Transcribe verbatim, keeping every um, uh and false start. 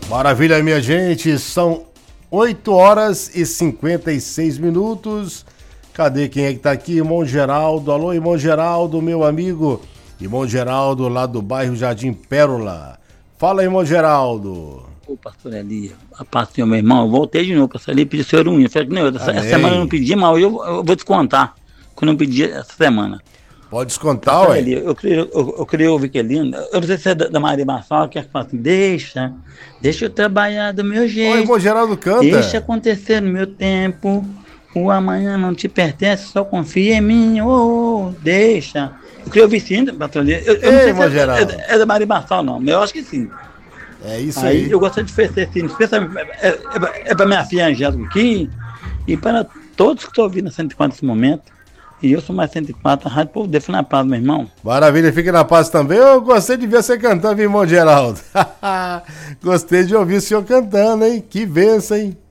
Maravilha, minha gente, são oito horas e cinquenta e seis minutos. Cadê quem é que tá aqui? Irmão Geraldo. Alô, irmão Geraldo, meu amigo. Irmão Geraldo, lá do bairro Jardim Pérola. Fala, irmão Geraldo. Ô, pastor Eli, a paz do Senhor, meu irmão, eu voltei de novo, pastor Eli, pedi o senhor um. Eu falei, não, essa, essa semana eu não pedi, mas eu, eu vou descontar, que eu não pedi essa semana. Pode descontar, ué. Eli, eu, queria, eu, eu queria ouvir que é lindo. Eu não sei se é da, da Maria Marçal, que é que fala assim, deixa, deixa eu trabalhar do meu jeito. Ô, irmão Geraldo, canta. Deixa acontecer no meu tempo, o amanhã não te pertence, só confia em mim, oh, deixa. Eu queria ouvir sim, pastor Eli. Eu, eu Ei, não sei se é, é, é da Maria Marçal, não, mas eu acho que sim. É isso aí. aí. Eu gostaria de oferecer sim, especialmente, é, é, é para minha filha Angélica aqui e para todos que estão ouvindo a cento e quatro nesse momento. E eu sou mais cento e quatro, a Rádio Povo Deus, na paz, meu irmão. Maravilha, fique na paz também. Eu gostei de ver você cantando, irmão Geraldo. Gostei de ouvir o senhor cantando, hein? Que bênção, hein?